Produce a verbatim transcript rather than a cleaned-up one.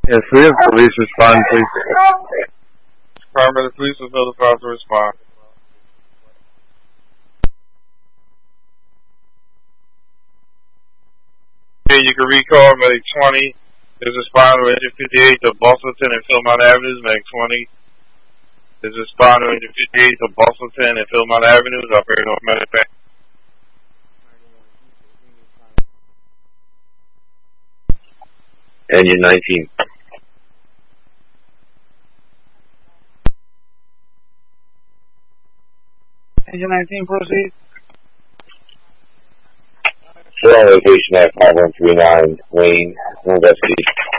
Yes, we have police respond, please. Department of Police was notified to respond. Okay, you can recall Medic twenty. Is responding to engine fifty-eight to Bustleton and Philmont Avenues, Medic twenty. Is responding to engine fifty-eight to Bustleton and Philmont Avenues, operator North Medic Bank. Engine nineteen. Engine nineteen, proceed. Still on location at five one three nine Lane, Investigation.